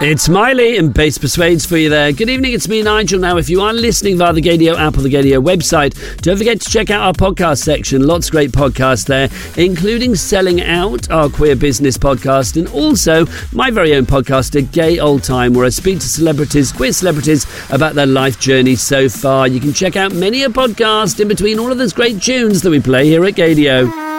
It's Miley and Bass Persuades for you there. Good evening, it's me, Nigel. Now, if you are listening via the Gadio app or the Gadio website, don't forget to check out our podcast section. Lots of great podcasts there, including Selling Out, our queer business podcast, and also my very own podcast, A Gay Old Time, where I speak to celebrities, queer celebrities, about their life journey so far. You can check out many a podcast in between all of those great tunes that we play here at Gadio.